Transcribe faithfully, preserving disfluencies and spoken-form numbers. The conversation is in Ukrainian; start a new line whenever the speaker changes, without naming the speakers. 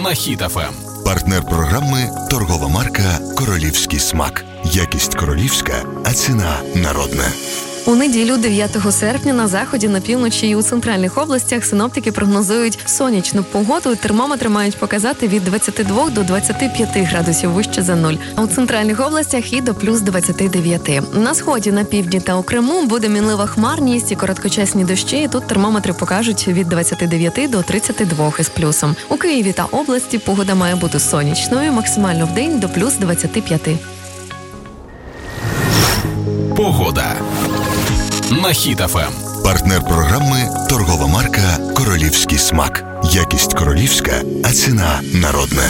на Хіт еф ем.
Партнер програми – торгова марка «Королівський смак». Якість королівська, а ціна народна.
У неділю, дев'ятого серпня, на заході, на півночі і у центральних областях синоптики прогнозують сонячну погоду. Термометри мають показати від двадцяти двох до двадцяти п'яти градусів вище за нуль. А у центральних областях і до плюс двадцяти дев'яти. На сході, на півдні та у Криму буде мінлива хмарність і короткочасні дощі. І тут термометри покажуть від двадцяти дев'яти до тридцяти двох із плюсом. У Києві та області погода має бути сонячною, максимально в день до плюс двадцяти п'яти.
Погода на Хіт еф ем.
Партнер програми – торгова марка «Королівський смак». Якість королівська, а ціна народна.